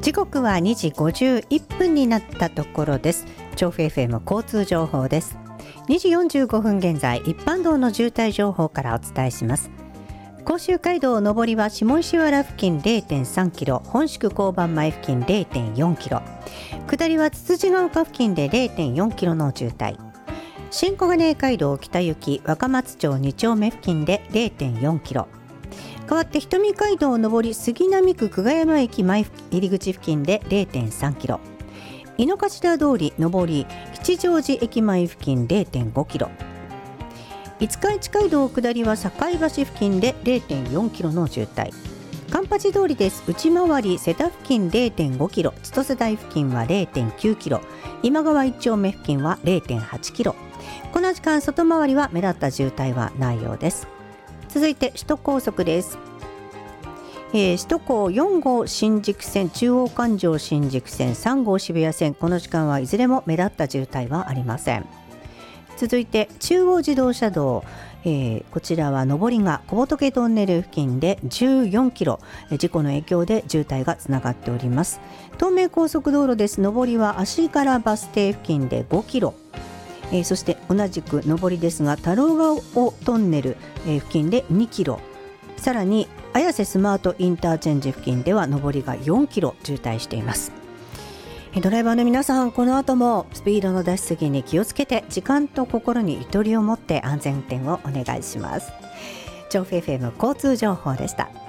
時刻は2時51分になったところです。調布 FM 交通情報です。2時45分現在、一般道の渋滞情報からお伝えします。甲州街道上りは下石原付近 0.3 キロ、本宿交番前付近 0.4 キロ、下りはつつじが丘付近で 0.4 キロの渋滞。新小金井街道北行き若松町2丁目付近で 0.4 キロ。変わって瞳街道上り杉並区久我山駅前入り口付近で 0.3 キロ。井の頭通り上り吉祥寺駅前付近 0.5 キロ。五日市街道下りは堺橋付近で 0.4 キロの渋滞。環八通りです。内回り瀬田付近 0.5 キロ、千歳台付近は 0.9 キロ、今川一丁目付近は 0.8 キロ。この時間外回りは目立った渋滞はないようです。続いて首都高速です。首都高4号新宿線、中央環状新宿線、3号渋谷線、この時間はいずれも目立った渋滞はありません。続いて中央自動車道、こちらは上りが小仏トンネル付近で14キロ、事故の影響で渋滞がつながっております。東名高速道路です。上りは足柄バス停付近で5キロ、そして同じく上りですが太郎ヶ尾トンネル、付近で2キロ、さらに綾瀬スマートインターチェンジ付近では上りが4キロ渋滞しています。ドライバーの皆さん、この後もスピードの出しすぎに気をつけて、時間と心にゆとりを持って安全運転をお願いします。調布 FM 交通情報でした。